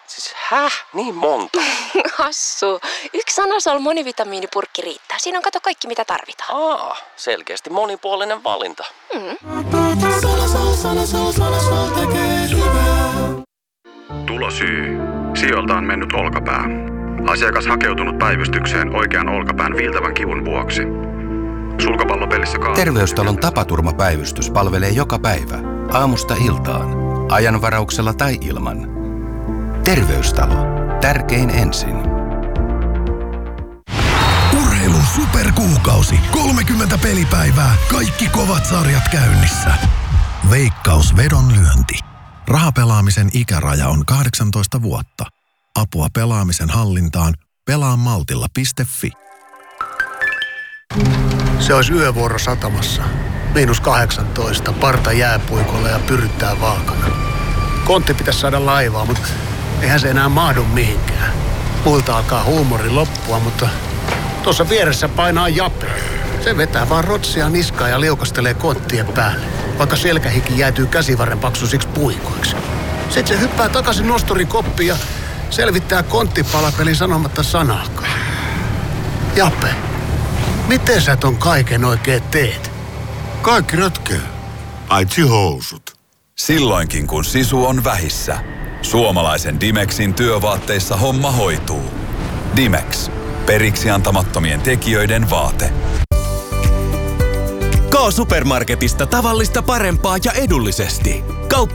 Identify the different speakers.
Speaker 1: Siis niin monta?
Speaker 2: Hassu. 1 Anasol monivitamiinipurkki riittää. Siinä on kato kaikki mitä tarvitaan.
Speaker 1: Selkeästi monipuolinen valinta.
Speaker 3: Tulosyy. Sijoilta on mennyt olkapää. Asiakas hakeutunut päivystykseen oikean olkapään viiltävän kivun vuoksi. Sulkapallopelissä
Speaker 4: Terveystalon tapaturmapäivystys palvelee joka päivä, aamusta iltaan, ajanvarauksella tai ilman. Terveystalo. Tärkein ensin.
Speaker 5: Urheilun superkuukausi. 30 pelipäivää. Kaikki kovat sarjat käynnissä. Veikkaus vedonlyönti. Rahapelaamisen ikäraja on 18 vuotta. Apua pelaamisen hallintaan. Pelaamaltilla.fi.
Speaker 6: Se olisi yövuoro satamassa. -18, parta jääpuikolla ja pyryttää vaakana. Kontti pitäisi saada laivaa, mutta eihän se enää mahdu mihinkään. Multa alkaa huumori loppua, mutta tuossa vieressä painaa Jape. Se vetää vaan rotsia niskaa ja liukastelee konttien päälle, vaikka selkähiki jäätyy käsivarren paksuisiksi puikoiksi. Sitten se hyppää takaisin nosturikoppiin ja selvittää konttipalapelin sanomatta sanaakaan. Jape, miten sä ton kaiken oikein teet?
Speaker 7: Kaikki ratkeaa, paitsi housut.
Speaker 8: Silloinkin kun sisu on vähissä, suomalaisen Dimexin työvaatteissa homma hoituu. Dimex. Periksi antamattomien tekijöiden vaate.
Speaker 9: K-Supermarketista tavallista parempaa ja edullisesti. Kauppa